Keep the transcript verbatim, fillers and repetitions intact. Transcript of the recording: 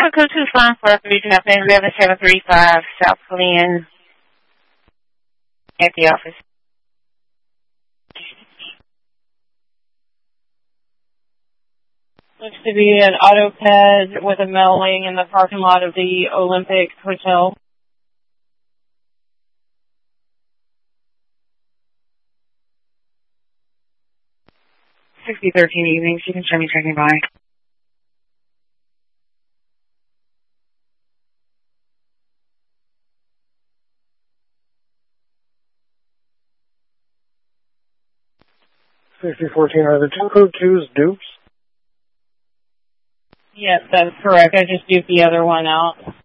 have a code two five four three drop in eleven seven three five South Glen at the office. Looks to be an AutoPed with a mailing in the parking lot of the Olympic Hotel. sixty thirteen evenings. You can show me checking by. sixty fourteen, are the two code twos dupes? Yes, that's correct. I just duped the other one out.